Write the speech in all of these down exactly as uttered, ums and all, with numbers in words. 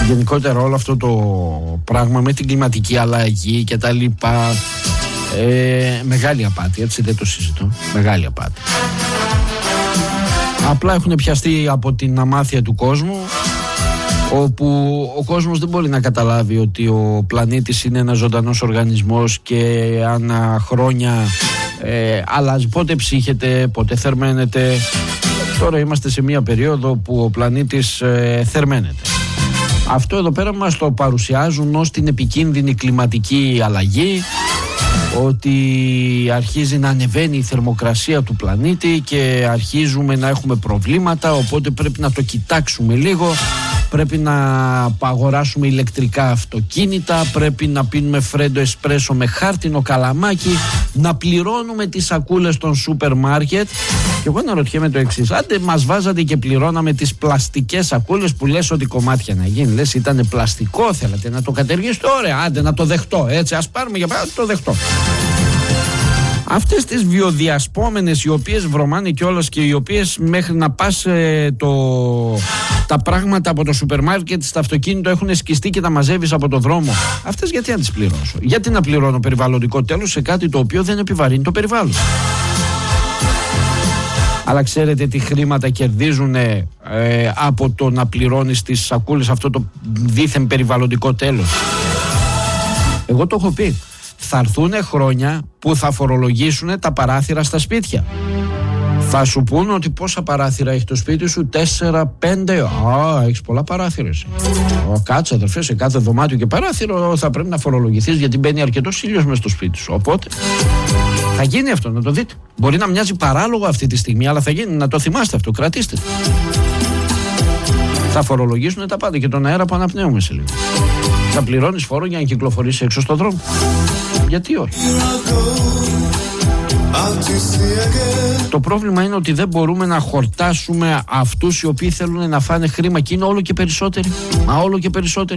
γενικότερα όλο αυτό το πράγμα με την κλιματική αλλαγή και τα λοιπά, ε, μεγάλη απάτη, έτσι δεν το συζητώ, μεγάλη απάτη. Απλά έχουν πιαστεί από την αμάθεια του κόσμου, όπου ο κόσμος δεν μπορεί να καταλάβει ότι ο πλανήτης είναι ένας ζωντανός οργανισμός και ανά χρόνια ε, αλλάζει, πότε ψύχεται, πότε θερμαίνεται. Τώρα είμαστε σε μια περίοδο που ο πλανήτης ε, θερμαίνεται. Αυτό εδώ πέρα μας το παρουσιάζουν ως την επικίνδυνη κλιματική αλλαγή, ότι αρχίζει να ανεβαίνει η θερμοκρασία του πλανήτη και αρχίζουμε να έχουμε προβλήματα, οπότε πρέπει να το κοιτάξουμε λίγο, πρέπει να αγοράσουμε ηλεκτρικά αυτοκίνητα, πρέπει να πίνουμε φρέντο εσπρέσο με χάρτινο καλαμάκι, να πληρώνουμε τις σακούλες των σούπερ μάρκετ. Και εγώ αναρωτιέμαι το εξής: άντε μας βάζατε και πληρώναμε τις πλαστικές σακούλες που λες ότι κομμάτια να γίνει, λες ήταν πλαστικό, θέλατε να το κατεργήσετε, ωραία, άντε να το δεχτώ, έτσι, ας πάρουμε για παράδειγμα, το δεχτώ. Αυτές τις βιοδιασπόμενες, οι οποίες βρωμάνε κιόλας και οι οποίες μέχρι να πας ε, το, τα πράγματα από το σούπερ μάρκετ στα αυτοκίνητο έχουν σκιστεί και τα μαζεύεις από το δρόμο, αυτές γιατί να τις πληρώσω? Γιατί να πληρώνω περιβαλλοντικό τέλος σε κάτι το οποίο δεν επιβαρύνει το περιβάλλον? Αλλά ξέρετε τι χρήματα κερδίζουν ε, από το να πληρώνεις τις σακούλες αυτό το δίθεν περιβαλλοντικό τέλος? Εγώ το έχω πει. Θα έρθουν χρόνια που θα φορολογήσουν τα παράθυρα στα σπίτια. Θα σου πούν ότι πόσα παράθυρα έχει το σπίτι σου, τέσσερα, πέντε. Α, έχεις πολλά παράθυρα εσύ. Α, κάτσε αδερφέ, σε κάθε δωμάτιο και παράθυρο θα πρέπει να φορολογηθείς, γιατί μπαίνει αρκετός ήλιος μες στο σπίτι σου. Οπότε θα γίνει αυτό, να το δείτε. Μπορεί να μοιάζει παράλογο αυτή τη στιγμή, αλλά θα γίνει, να το θυμάστε αυτό, κρατήστε. Θα φορολογήσουν τα πάντα και τον αέρα που αναπνέουμε σε λίγο. Θα πληρώνεις φόρο για να κυκλοφορήσεις έξω στον δρόμο. Γιατί όχι? Το πρόβλημα είναι ότι δεν μπορούμε να χορτάσουμε αυτούς οι οποίοι θέλουν να φάνε χρήμα, και είναι όλο και περισσότεροι. Μα όλο και περισσότεροι.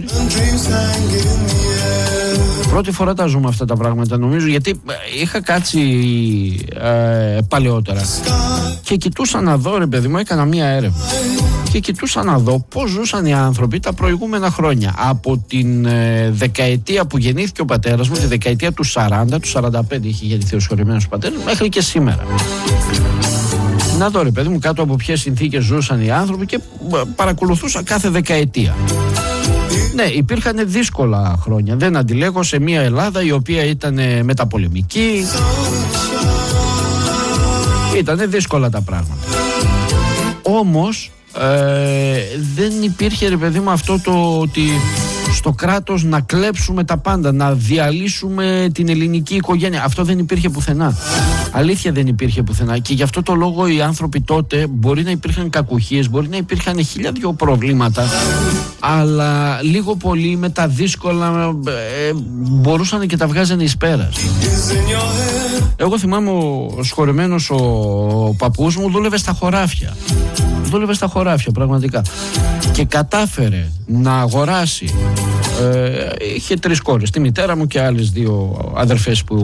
Πρώτη φορά τα ζούμε αυτά τα πράγματα, νομίζω, γιατί είχα κάτσει ε, παλαιότερα και κοιτούσα να δω, ρε παιδί μου, έκανα μία έρευνα και κοιτούσα να δω πώς ζούσαν οι άνθρωποι τα προηγούμενα χρόνια, από την ε, δεκαετία που γεννήθηκε ο πατέρας μου, τη δεκαετία του σαράντα, του σαράντα πέντε είχε γεννηθεί ο συγχωρεμένος ο πατέρας μου, μέχρι και σήμερα. Να δω, ρε παιδί μου, κάτω από ποιες συνθήκες ζούσαν οι άνθρωποι, και παρακολουθούσα κάθε δεκαετία. Ναι, υπήρχαν δύσκολα χρόνια. Δεν αντιλέγω σε μια Ελλάδα η οποία ήταν μεταπολεμική. Ήτανε δύσκολα τα πράγματα. Όμως ε, δεν υπήρχε, ρε παιδί μου, αυτό το ότι στο κράτος να κλέψουμε τα πάντα, να διαλύσουμε την ελληνική οικογένεια. Αυτό δεν υπήρχε πουθενά. Αλήθεια, δεν υπήρχε πουθενά. Και γι' αυτό το λόγο οι άνθρωποι τότε, μπορεί να υπήρχαν κακουχίες, μπορεί να υπήρχαν χίλια δυο προβλήματα, αλλά λίγο πολύ με τα δύσκολα ε, μπορούσαν και τα βγάζανε εις πέρας. Εγώ θυμάμαι ο σχολεμένος ο παππούς μου δούλευε στα χωράφια. Δούλευε στα χωράφια πραγματικά. Και κατάφερε να αγοράσει. Ε, είχε τρεις κόρες, τη μητέρα μου και άλλες δύο αδερφές που